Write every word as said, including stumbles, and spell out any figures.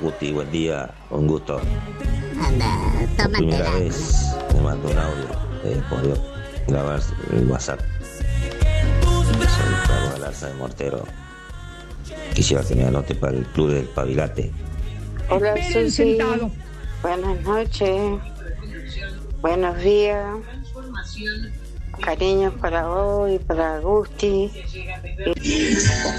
Gusti, buen día, un gusto. Anda, Por tómate primera la... vez me mandó un audio, eh, podía grabar el WhatsApp. Soy Carlos Galarza de Mortero. Quisiera que me anote para el club del Pavilate. Hola Esperen Susi, sentado. buenas noches, buenos días, cariños para vos y para Gusti.